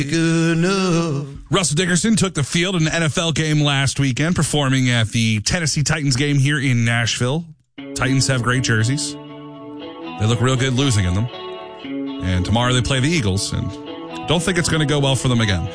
Good enough. Russell Dickerson took the field in an NFL game last weekend, performing at the Tennessee Titans game here in Nashville. Titans have great jerseys. They look real good losing in them. And tomorrow they play the Eagles, and don't think it's going to go well for them again.